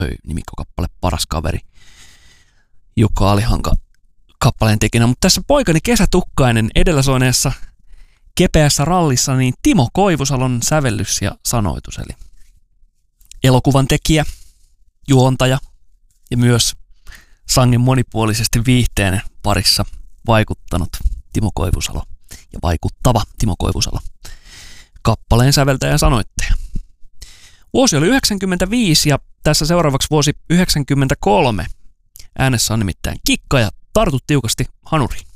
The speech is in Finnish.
nimikkokappale Paras kaveri. Jukka Alihanka kappaleen tekijänä, mutta tässä Poikani kesätukkainen edellä soineessa kepeässä rallissa, niin Timo Koivusalon sävellys ja sanoitus, eli elokuvan tekijä, juontaja ja myös sangen monipuolisesti viihteen parissa vaikuttanut Timo Koivusalo ja vaikuttava Timo Koivusalo, kappaleen säveltäjä ja sanoittaja. Vuosi oli 95 ja tässä seuraavaksi vuosi 93. Äänessä on nimittäin Kikka ja Tartu tiukasti hanuriin.